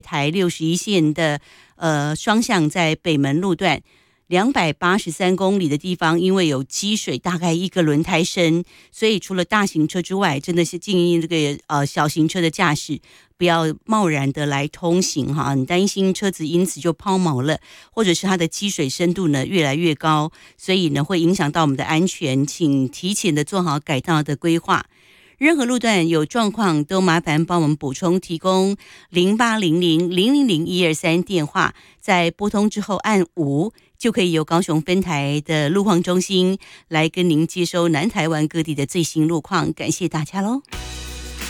台61线的双向在北门路段283公里的地方，因为有积水，大概1个轮胎深，所以除了大型车之外，真的是建议这个小型车的驾驶不要贸然的来通行哈，很担心车子因此就抛锚了，或者是它的积水深度呢越来越高，所以呢会影响到我们的安全，请提前的做好改道的规划。任何路段有状况都麻烦帮我们补充提供0800000123电话，在拨通之后按5，就可以由高雄分台的路况中心来跟您接收南台湾各地的最新路况。感谢大家喽。